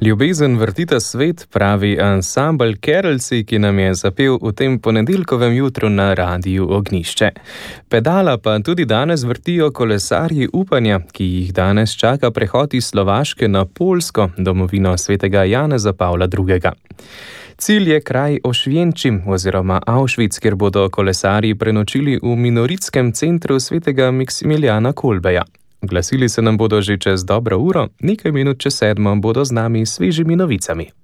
Ljubezen vrtita svet, pravi ansambel Kerlci, ki nam je zapel v tem ponedeljkovem jutru na Radiu Ognjišče. Pedala pa tudi danes vrtijo kolesarji upanja, ki jih danes čaka prehod iz Slovaške na Poljsko, domovino svetega Janeza Pavla II. Cilj je kraj Ošvjenči oziroma Auschwitz, kjer bodo kolesarji prenočili v minoritskem centru svetega Maksimilijana Kolbeja. Glasili se nam bodo že čez dobro uro, nekaj minut čez 7 bodo z nami s svežimi novicami.